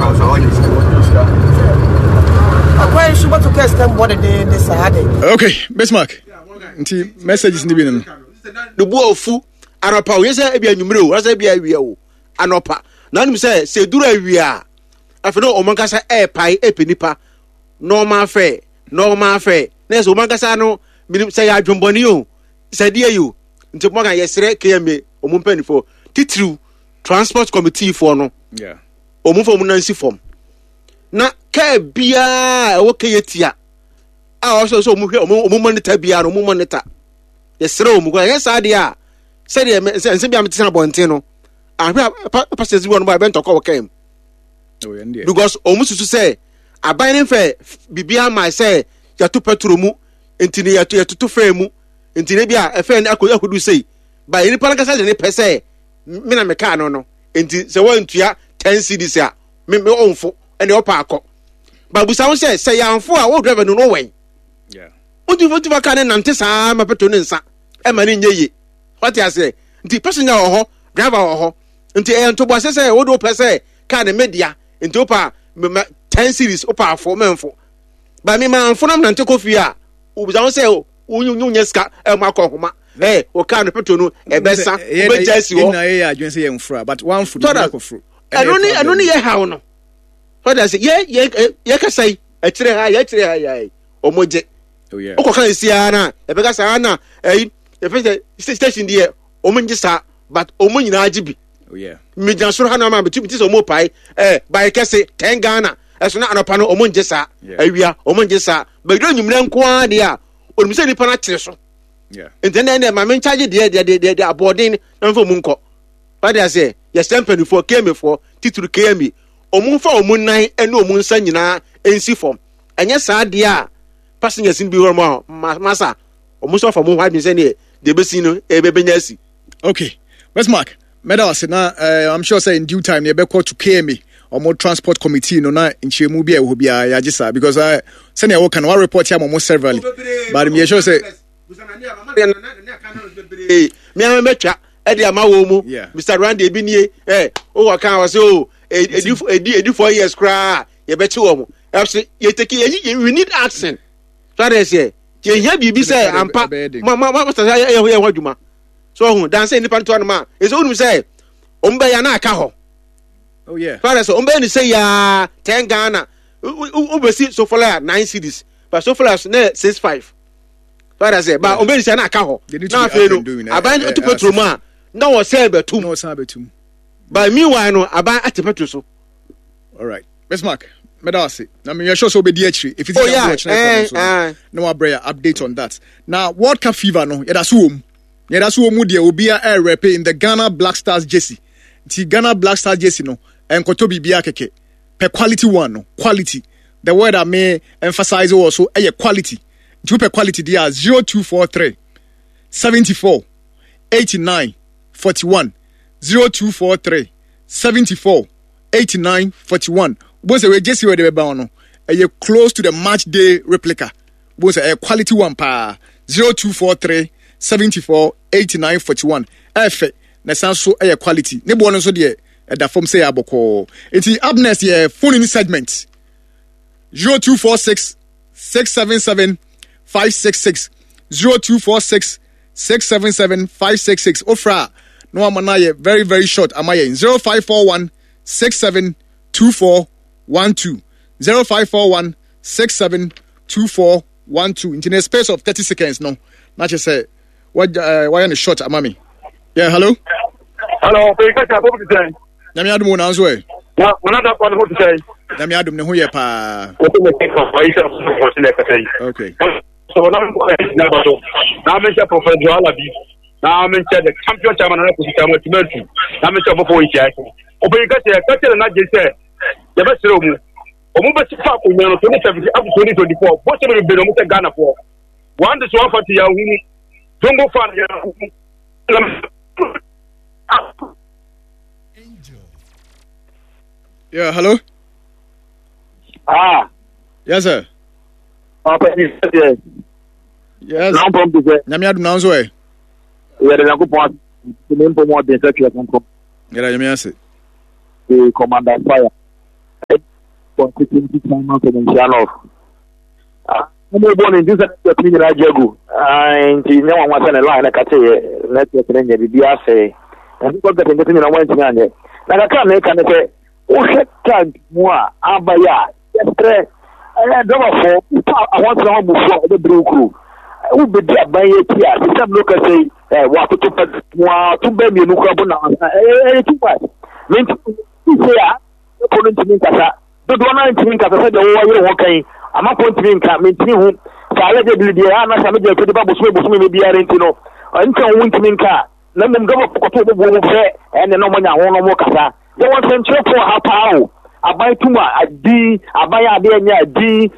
account so on. Why should want to test them what they say? Okay, Bismarck. Nti messages ni bi no. The boy fu anopa we say e bia nwumre o, asa bia wi o. Anopa. Na nim say dura wi a. Afi no o man kasa e pai e penipa. Normal fair. Na so man kasa no minim say adwomboni o. Say die you. Nti mo kan yesre KMA o mo mpanifo. Titru transport committee for no. Yeah. O mo fo mo nansi form. Na ka bia wo keyetia. Also so mo hwe o mo monitor bia no mo monitor. Yesre o mo ko yesa de a. Say de nse bia metena bonten no. Ahwe pastors bi no ba bento ko kem. Oh yeah. Because o mo susu say aban fe bibia my say ya to petro mu entini ya to fe mu entini bia e fe akodu say ba yiri pa kasa de ne pese me na me ka no enti se wantua 10 cedis a me onfo ene opa akọ ba busa won say ya anfo a wo driver no wen yeah odu fotu ka ne nante saa ma peto ne nsa e ma ne nyeye what ya say enti passenger ho driver ho enti e nto bo say wo do pese ka ne media enti opa 10 cedis opa afo menfo ba me ma anfo na nante kofi a obusa won say unyu ska e ma akọ homa o ka no peto no e besa be jesi wo na e adwen say emfra but one food na ko fru eno ni ye hawo no what I say ye ka say e kire ha ya omoje oh yeah o ko kan sia na e be ka sa na e fe station there omonje sa but omonyina agibi oh yeah mi jan soro ha na ma betu so mo pai by kese 10 Ghana e so na anopa no omonje sa awia omonje sa ba do nyumre nko a de a onum se nipa na kire so yeah and ma men charge the aboarding na mfo mu nko but I say yes tempen for came for titulu KMA omun fa omun nan ene omun nsa nyina ensi form enye saa de a passengers in bi wor masa omun so fa mu hwa say ne de besi no e be benya asi. Okay, let's mark medal say na I'm sure say in due time they be call to KMA or more transport committee no na nchemu bia wo bia ya gisa because say na wo kan one report here mo severally but me sure say me am betwa e de ama wo mu Mr. Randy Ebinie o wa kan wa say o edi 4 years cra ye beti wo mu ye take we need action so that say ye hia bibi say ampa ma say ye hwadwuma so hu dan say nipa to no ma e so unu say omba ya na aka ho oh yeah so that say omba ni say ya 10 Ghana u besi so for 9 cedis but so for na 65 but I say ba omba ni say na aka ho na fe no aban to petrol ma na wo say betum no say betum but meanwhile no aban atepetro so. All right, Bismarck medasi na me sure so be di actually if it's no abreya update on that now World Cup fever no yeda so mu de obia air rep in the Ghana Black Stars jersey the Ghana Black Stars jersey no enkoto bibia keke per quality one no quality the word I may emphasize also quality to per quality there 0243 74 89 41 0243 74 89 41 both we just see where they be no close to the match day replica both a quality one pa 0243 74 89 41 efe na sanso quality ne bo no so de da form say aboko enti up next phone in segment 0246 677 566 0246 677 566 ofra no amana very very short amaye 0541 672412 0541 672412 in a space of 30 seconds no not just say why on the short amami yeah hello we got a book to say Nami adum na nso e na another one what to say Nami adum ne ho ye pa okay so now me say Professor Alabi now me say the champion chairman na position with Mercy now me say before we check obi ka na je say ye be sere omu be fa ko nyan 2017 up to 2024 bo se be no mo say Ghana for one this one for ya hu don't go far ya yeah hello yes sir yes no problem sir Nami adum na nso e we dey go point to name for more than 30 years ago yeah Nami ase the commander fire I'm born in this opinion. I jago. I know one was on a line. I can say, let's get in the BSA. And got that in the one thing on it. Now I can't make an oh, can't more. Abaya. I want to have before the blue crew. I would be dead by 8 years. Some look and say, what to put to baby no carbon. Too much. Means, according to me, the one I think I said, oh, okay. I'm not going to be in Camin. So I let you be an answer to the Bible, maybe I didn't know. Until winter car. Let them go up to the woman and the normal one more casa. There was some trouble for her power. I buy too much. I buy a D.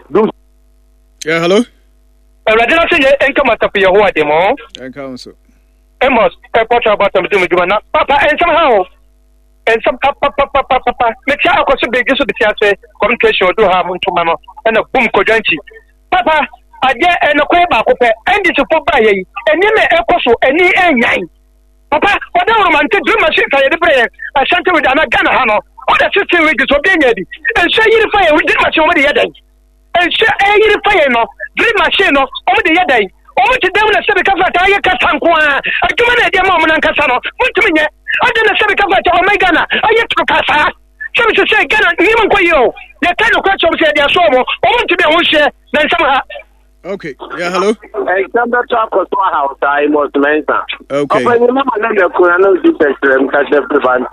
Yeah, hello. I didn't say income at your what demo. And council. Amos, a portrait about them doing Papa, and somehow. And some papa, make sure I was a big communication do have to Mama and a boom cojanti. Papa, I get and a quaver, and it's a pop by and you may echo any nine. Papa, what don't man to do my shit for the prayer? I sent with an Agana Hano, or the 15 weeks of being ready, and say you fire with much over the other. And say, you fire no, dream machine over the other. Oh, to them, I said, because I can't I do not get mom and Casano. What to me? I didn't say because I my Ghana. I yet to Casa. So to say, Ghana, even for you. The kind of question said, they are so more. I want to be on share, then somehow. Okay, yeah, hello. Alexander Talk was my house. I was mentioned. Okay. But remember, the Kurano defense and catch up the band.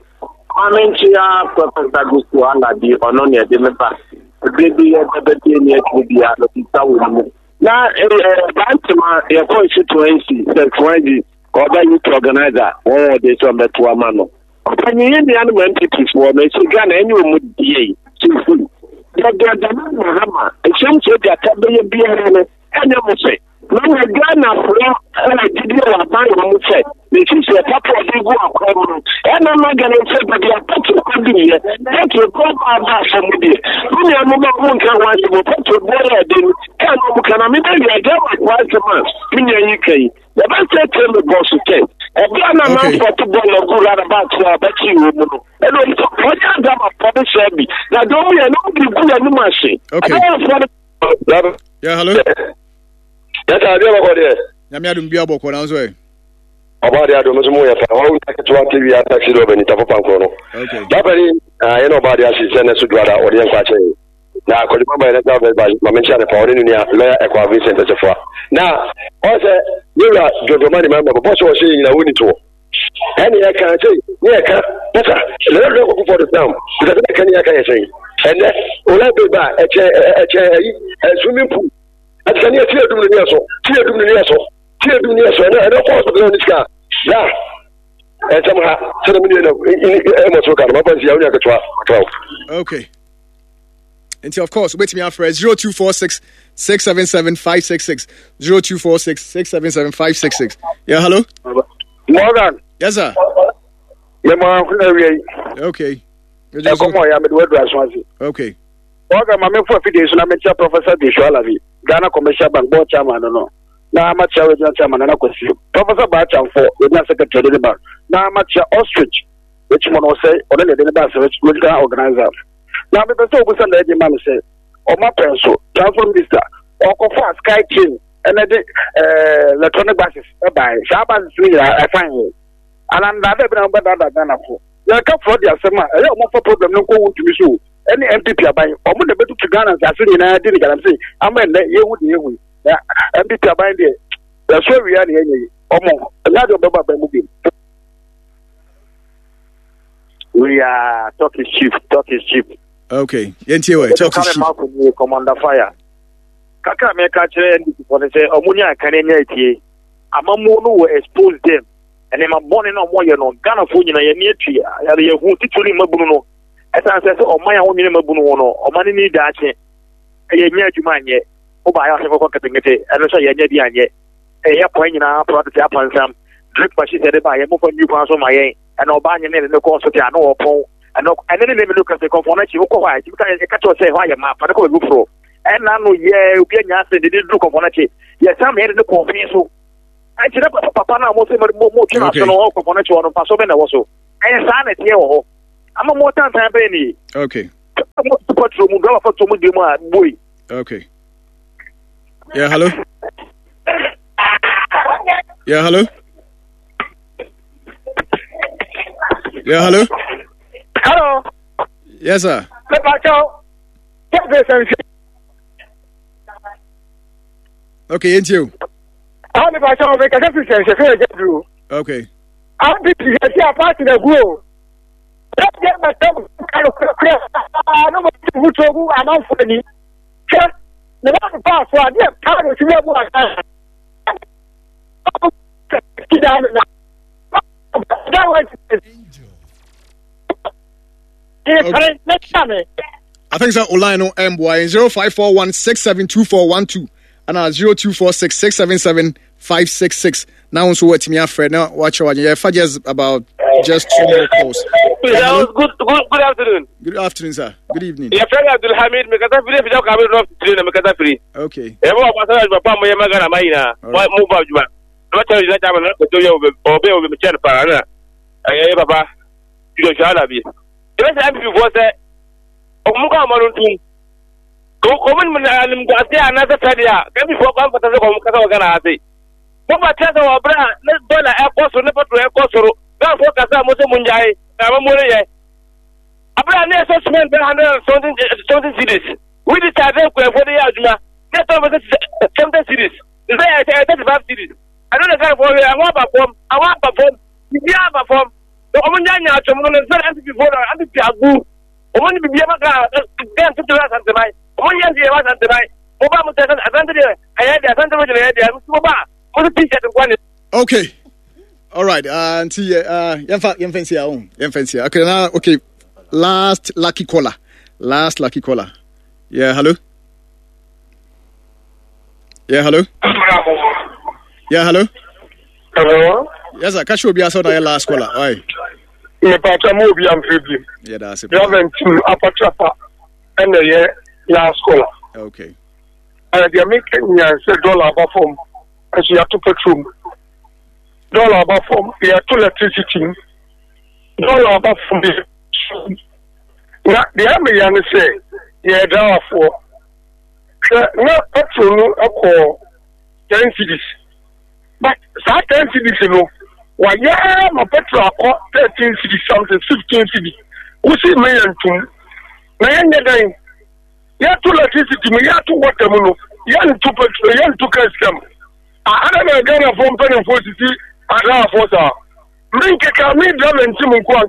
I mean, she are Professor Gustuana, the Ononia, the Member. The baby and the baby near to be out of the town. Now, Bantama, your voice situation, the Friday, or by you to organize that, or they come back to a man. When you hear the animal entities for me, so Ghana, anyone would be too full. But they are the Hammer, it seems that they are coming behind and say, when a Ghana from I did a man who said, this is a couple of people are coming, and I'm not going to say, but they are touching here. That's a good man from the when you are not going to want to put to boy, can I make a get my wife a man in your UK? The best tell the boss to take. A Ghana man for to go and go about you. And when you have a public service, now don't we know the good and machine? Okay. Yeah, hello. That's how they are there. Yamiadum Biabo, what else? About the other Moya, I won't take to TV taxi over in Tapapancono. Okay. Dabari, nobody has sent us to Grada or the Encache. Now, I could remember that by Mamencha, the Paul in Lea Equa Vincent as a far. Now, also, you are Jodomani member, but what was saying in a winning tour. Any I can say, yeah, better. Let us go for the town, because I can say. And then, will I be back a swimming pool? And can you hear the near so? Hear the near so, and of course, the this car. Yeah. And somehow, 7 million of Amos Oka, my friends, you okay. And of course, wait me out for 0246 677 566. 0246 677 566. Yeah, hello? Morgan. Yes, sir. Okay. Okay. Morgan, my men for a few days, and I met your Professor Bishalavi, Ghana Commercial Bank Board Chairman. No. Now I'm at Chairman Chairman and I could see Professor Bacham for the Secretary of the Bank. Now I'm at Ostrich, which one will say, or the Bank, which will organize. Now, the person who said, the man said, or my pencil, transfer minister, or for Sky King, and electronic buses, by Shabbat, I find you. And I'm not even about that Ghana for. You come for the Asama, I don't want problem, no go to be so. Any MPP are buying, or the better to Ghana, as I didn't get say, I'm in there, you would hear me. MPP are buying there. That's where we are here. Another Baba moving. We are talking chief. Okay. Talk to Commander Fire. Kaka make a change for the say, Omunia Canadian. Amamu will expose them. And I'm born in a more, Ghana for you, near tree. I who tituling Mabuno. As I said, oh, my own Mabuno, or money need that. A year to mine yet. Oh, I have a pocket and also Yanian yet. A point in our product upon some drink machine headed by a move on new pass on my and Albanian in the course of the annual poll. And then they look at the component you quiet. You can't say why your map, but I go through. And now, yeah, you get answer, they didn't look upon it. Yes, I'm here in the coffee. So I said, Papa, most international component on Passover also. And sign it here. I'm a more time penny. Okay. Okay. Yeah, hello. Yeah, hello. Yeah, hello. Hello. Yes, sir. Okay, ain't you? Okay. I'm busy. I see a part in the grow. Let's get my tongue. I don't want to go. I'm not funny. The last part, so I get tired of you. I think that Olino MY 0541672412 and 0246677566. Now, so what me afraid now? Watch what you have just about just 2 more calls. Good afternoon. Good afternoon, sir. Good evening. Your friend Abdul Hamid, make a free video camera off to the Makata free. Okay. Everyone was a Papa Yamagana Maina. Why move out? What tell you that I'm not to you obey with the chair parana. I Papa, you don't shall be. Just have before that. Omuka Maruntum. Go come and another Tadia. Can be for comfortable Omukana. Papa Tessa or Bra, let's go to airport, never to airport. Don't focus on Mosamunjai, Namamuria. Abra never spent 100 cities. We decided for the Ajma. That's over 70 cities. They are 35 cities. I don't know for I want to perform. If you have a form, the Omunjana, someone is very happy before I have to only be able to get to us and tonight. Only as you was tonight. Obama said, I had the Santa. Okay. All right. Until okay, now okay. Last lucky caller. Yeah, hello. Yeah, hello. Yeah, hello. Hello. Yes, I catch you be also the last caller. Why? Me pata mo bi am febi. Yeah, that's it. Government apatrapa and the last caller. Okay. And they make $1 above form as you have to petrol. $1 above form, you have to electricity. $1 above form. Now, the American say, yeah, therefore, not petrol, no, 10 cities. But that 10 cities, you know, why, yeah, my petrol, 13 cities, something, 15 cities. Who see me and two? Now, you have to electricity, you have to water, you have to petrol, you have to custom. I don't know, again, a phone pen and force city, I don't know, for Link a me drum and Tim Kwan,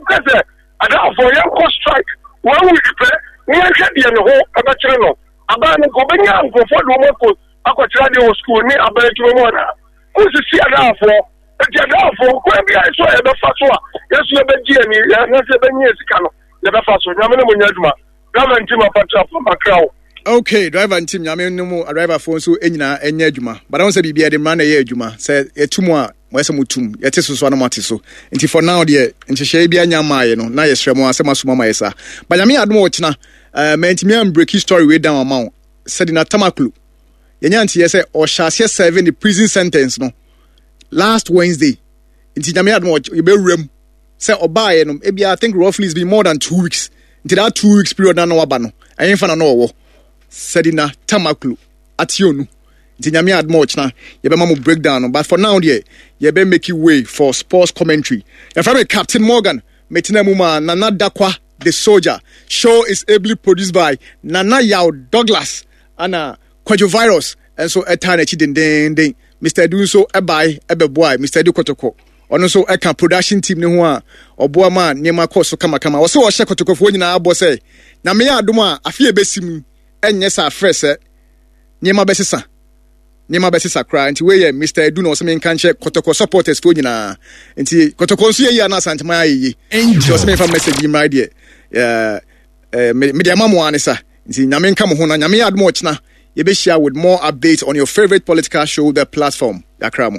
I don't for young strike. 1 week, we are getting the whole of a channel. About Gobania for 4 local, Aquatradio school near Abertumona. Who's the sea for? Therefore, when I saw the first one, yes, you have been here, not 7 years ago. The first one, Yaman, Government team of Macau. Okay, driver and team, Yaman, no more arrival phone so Enina and Yajuma. But I don't say be a man a year, Juma, said a 2 more. Wesamutum, yet is one matiso. And for now, dear, and Shabia Yama, no, na Yesremo, Samasuma Maesa. But I mean, I don't know, meant me and breaky story way down amount, said in a Tamaklu. Yanti, yes, or shall 7 the prison sentence, no. Last Wednesday, in Tidamia, you be room, say, or buy, and maybe I think roughly it's been more than 2 weeks. Into that 2 weeks period, no abano. I ain't fan no, said in a Tamaklu, at Yonu. Tinyami had much now. You better break down. But for now, dear, you better make way for sports commentary. Your family Captain Morgan, Metina Muma, Nana Dakwa, the soldier. Show is ably produced by Nana Yao Douglas, Anna Quadrovirus, and so Eternity Ding. Mr. Dunso, Ebai, Ebeboy, Mr. Dukotoko. And also Eka production team Nihua, or Boama, Nema Koso Kamakama. Also, a Shakotoko for you now, Bosse. Namia Duma, I fear Bessim, and yes, our fresh set. Nema Bessisa. Nema besi sakra nti we Mr. Edu no so me kan che Kotoko supporters fo nyina nti Kotoko so ye na santema yi so so me fa message mi right there me dia mamu anisa nti nyame nka mo ho na nyame admo ochna ye be share with more updates on your favorite political show the platform yakra mo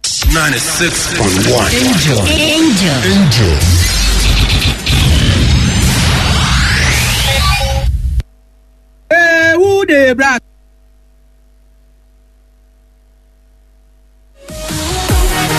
96.1 Angel. Who dey brag